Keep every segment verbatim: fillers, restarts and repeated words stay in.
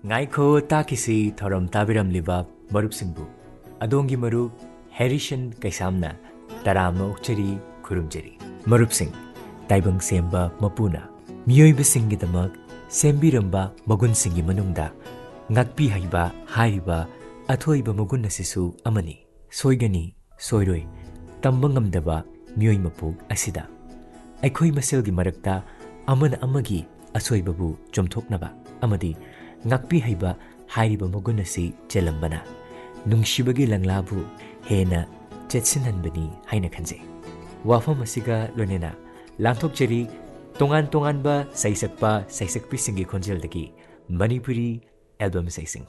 Ngaiko takisi thoram tabiram liba marup singbu. Adongi marup Harrison Kaisamna taramna ukchari kurumjari. Marup sing taibang semba mapuna. Miyoi basingi damak sembiramba magun singi manungda. Ngakpi haiba haiba athoiba magun asisu amani. Soigani soiroi tambangam daba miyoi mapug asida. Aikhoi maselgi marakta amana amagi asoibabu chomthoknaba amadi ngakpi haiba hairiba magun asi chelambana nungshibagi langlabu hena chetsinhanbani haina khanjai. Wafam asiga lonena langthokchari tongan tongan ba saisakpa saisakpi singi khonjel dagi Manipuri album saising.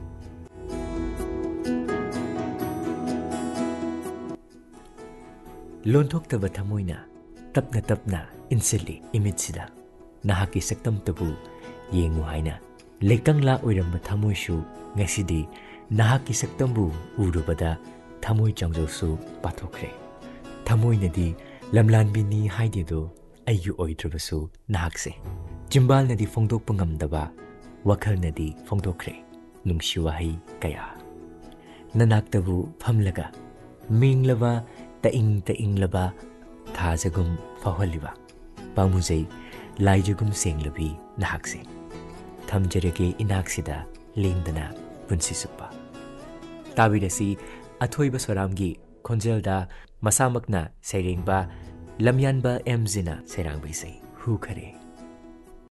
Lonthokta thamoina tapna tapna insili imitsida nahaki saktam tabu yengu haina lektang la oiramba thamoisu ngasidi nahaki saktambu urubada thamoi changjosu pathokre. Thamoinadi lamlanbini haidedo ayu oidrabasu nahakse chimbalnadi phongdokpa ngamdaba wakhalnadi phongdokre nungsiwahai kaya nanaktabu phamlaga minglaba taing tainglaba thajagum faholiba pamujai laijagum senglabi nahakse thamjarege inaksida lengdana punsi supa tabirasi athoiba soramgi khonjelda masamakna sairengba lamyanba emzina sairangbai sai hu khare.